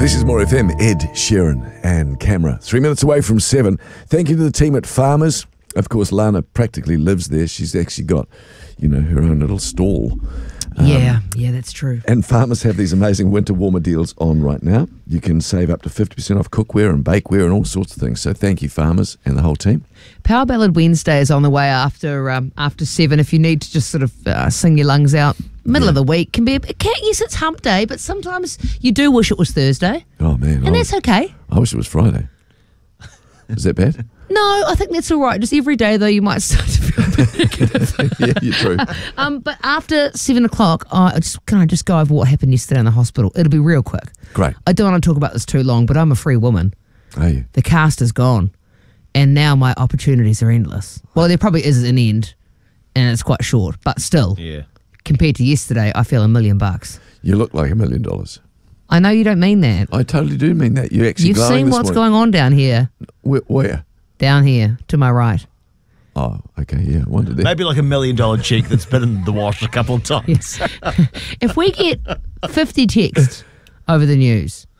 This is More FM, Ed Sheeran and Camera. 3 minutes away from 7. Thank you to the team at Farmers. Of course, Lana practically lives there. She's actually got, her own little stall. Yeah, that's true. And Farmers have these amazing winter warmer deals on right now. You can save up to 50% off cookware and bakeware and all sorts of things. So thank you, Farmers and the whole team. Power Ballad Wednesday is on the way after 7. If you need to just sort of sing your lungs out, middle of the week can be yes, it's hump day, but sometimes you do wish it was Thursday. Oh, man. And that's okay. I wish it was Friday. Is that bad? No, I think that's all right. Just every day, though, you might start to feel a bit negative. Yeah, you're true. But after 7 o'clock, can I just go over what happened yesterday in the hospital? It'll be real quick. Great. I don't want to talk about this too long, but I'm a free woman. Are you? The cast is gone, and now my opportunities are endless. Well, there probably is an end, and it's quite short, but still, compared to yesterday, I feel $1 million. You look like $1 million. I know you don't mean that. I totally do mean that. You're actually You've glowing seen this what's morning. going on down here. Where? Down here, to my right. Oh, okay, yeah, I wondered that. Maybe like $1 million cheek that's been in the wash a couple of times. Yes. If we get 50 texts over the news